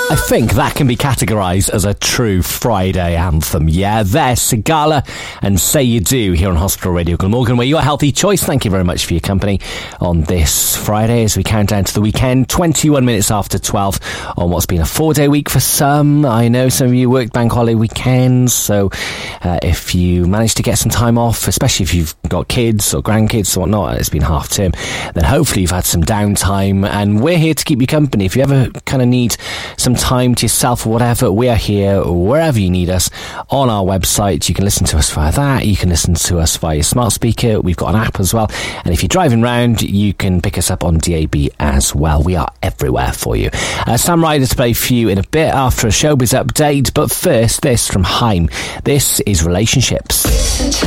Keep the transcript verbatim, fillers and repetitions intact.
I think that can be categorised as a true Friday anthem. Yeah, there's Sigala and Say You Do here on Hospital Radio Glamorgan, where your healthy choice. Thank you very much for your company on this Friday as we count down to the weekend. twenty-one minutes after twelve on what's been a four-day week for some. I know some of you worked bank holiday weekends, so uh, if you managed to get some time off, especially if you've got kids or grandkids or whatnot, it's been half term, then hopefully you've had some downtime, and we're here to keep you company. If you ever kind of need some time to yourself or whatever, we are here wherever you need us on our website. You can listen to us via that. You can listen to us via your smart speaker. We've got an app as well, and if you're driving round, you can pick us up on D A B as well. We are everywhere for you. Uh, Sam Ryder to play for you in a bit after a showbiz update, but first this from Haim. This is Relationships.